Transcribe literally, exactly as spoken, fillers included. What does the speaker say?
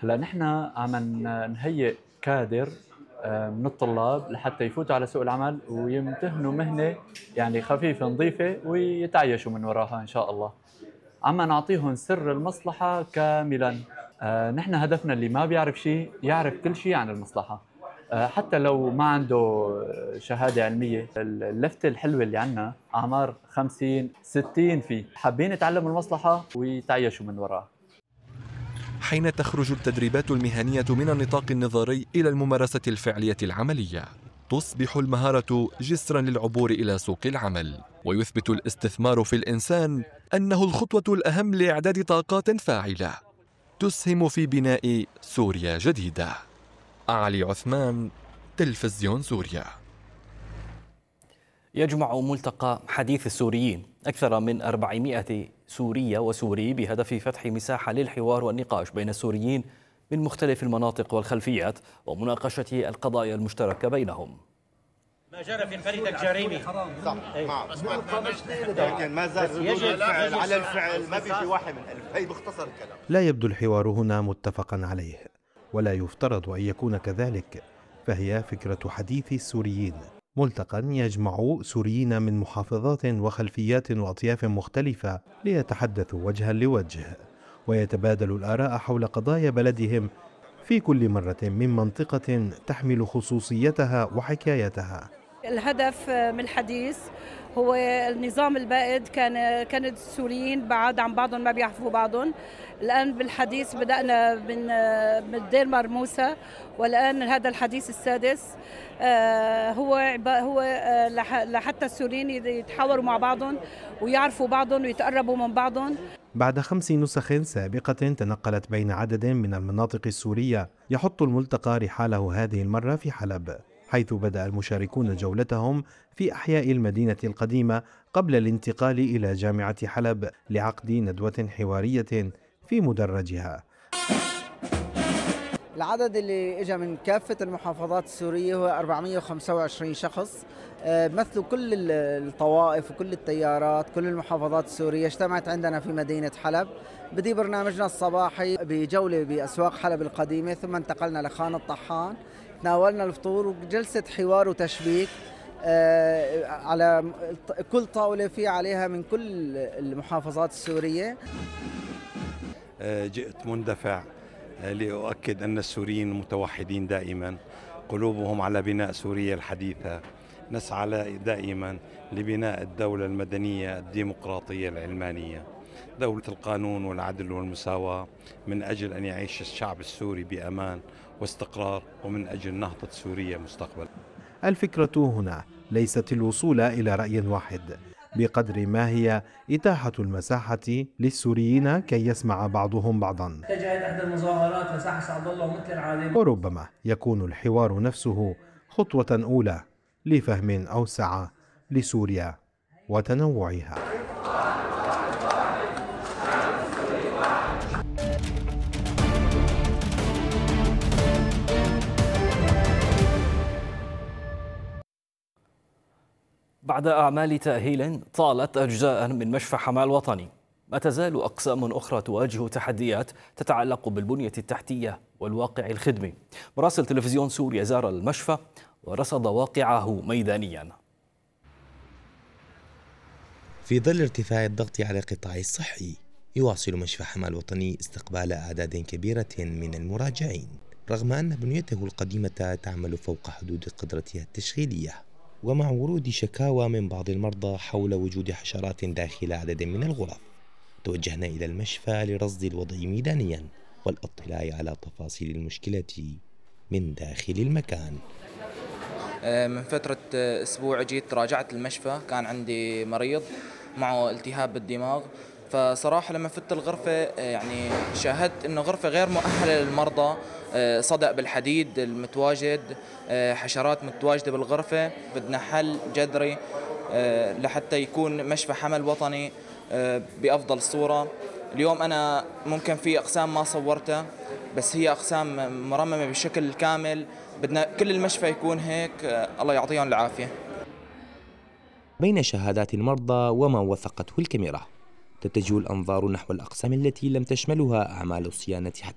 هلا نحن عم نهيئ كادر آه، من الطلاب لحتى يفوتوا على سوق العمل ويمتهنوا مهنة يعني خفيفة نظيفة ويتعايشوا من وراها إن شاء الله. عم نعطيهم سر المصلحة كاملا. آه، نحن هدفنا اللي ما بيعرف شيء يعرف كل شيء عن المصلحة، آه، حتى لو ما عنده شهادة علمية. اللفتة الحلوة اللي عنا أعمار خمسين ستين فيه حابين يتعلموا المصلحة ويتعايشوا من وراها. حين تخرج التدريبات المهنية من النطاق النظري إلى الممارسة الفعلية العملية، تصبح المهارة جسراً للعبور إلى سوق العمل، ويثبت الاستثمار في الإنسان أنه الخطوة الأهم لإعداد طاقات فاعلة تسهم في بناء سوريا جديدة. علي عثمان، تلفزيون سوريا. يجمع ملتقى حديث السوريين أكثر من أربعمائة سورية وسوري بهدف فتح مساحة للحوار والنقاش بين السوريين من مختلف المناطق والخلفيات ومناقشة القضايا المشتركة بينهم. ما جرى في الفريق الجريمي صح معه، لكن ما زال ردود الفعل على الفعل ما في واحد من ألف. هي باختصر الكلام. لا يبدو الحوار هنا متفقا عليه، ولا يفترض أن يكون كذلك، فهي فكرة حديث السوريين، ملتقى يجمع سوريين من محافظات وخلفيات وأطياف مختلفة ليتحدثوا وجها لوجه ويتبادلوا الآراء حول قضايا بلدهم في كل مرة من منطقة تحمل خصوصيتها وحكايتها. الهدف من الحديث هو النظام البائد. كان كانت السوريين بعاد عن بعضهم، ما بيعرفوا بعضهم. الآن بالحديث بدأنا من من دير مرموسة، والآن هذا الحديث السادس هو هو لحتى السوريين يتحاوروا مع بعضهم ويعرفوا بعضهم ويتقربوا من بعضهم. بعد خمس نسخ سابقة تنقلت بين عدد من المناطق السورية، يحط الملتقى رحاله هذه المرة في حلب، حيث بدأ المشاركون جولتهم في أحياء المدينة القديمة قبل الانتقال إلى جامعة حلب لعقد ندوة حوارية في مدرجها. العدد اللي اجى من كافة المحافظات السورية هو أربعمائة وخمسة وعشرين شخص، مثلوا كل الطوائف وكل التيارات، كل المحافظات السورية اجتمعت عندنا في مدينة حلب. بدي برنامجنا الصباحي بجولة بأسواق حلب القديمة، ثم انتقلنا لخان الطحان، تناولنا الفطور وجلسة حوار وتشبيك على كل طاولة في عليها من كل المحافظات السورية. جئت مندفع لأؤكد أن السوريين متوحدين دائما، قلوبهم على بناء سوريا الحديثة. نسعى دائما لبناء الدولة المدنية الديمقراطية العلمانية، دولة القانون والعدل والمساواة، من أجل أن يعيش الشعب السوري بأمان واستقرار، ومن أجل نهضة سوريا مستقبلا. الفكرة هنا ليست الوصول إلى رأي واحد، بقدر ما هي إتاحة المساحة للسوريين كي يسمع بعضهم بعضا. اتجهت احدى المظاهرات لساحه سعد الله ومثل العالم. وربما يكون الحوار نفسه خطوة أولى لفهم أوسع لسوريا وتنوعها. بعد أعمال تأهيل طالت أجزاء من مشفى حماة الوطني، ما تزال أقسام أخرى تواجه تحديات تتعلق بالبنية التحتية والواقع الخدمي. مراسل تلفزيون سوريا زار المشفى ورصد واقعه ميدانيا. في ظل ارتفاع الضغط على القطاع الصحي، يواصل مشفى حماة الوطني استقبال أعداد كبيرة من المراجعين، رغم أن بنيته القديمة تعمل فوق حدود قدرتها التشغيلية، ومع ورود شكاوى من بعض المرضى حول وجود حشرات داخل عدد من الغرف. توجهنا إلى المشفى لرصد الوضع ميدانيا والاطلاع على تفاصيل المشكلة من داخل المكان. من فترة أسبوع جيت راجعت المشفى، كان عندي مريض معه التهاب بالدماغ، فصراحة لما فت الغرفة يعني شاهدت إنه غرفة غير مؤهلة للمرضى، صدأ بالحديد المتواجد، حشرات متواجدة بالغرفة. بدنا حل جذري لحتى يكون مشفى حماة الوطني بأفضل صورة. اليوم أنا ممكن في أقسام ما صورتها، بس هي أقسام مرممة بشكل كامل. بدنا كل المشفى يكون هيك، الله يعطيهم العافية. بين شهادات المرضى وما وثقته الكاميرا، تتجه الأنظار نحو الأقسام التي لم تشملها أعمال الصيانة حتى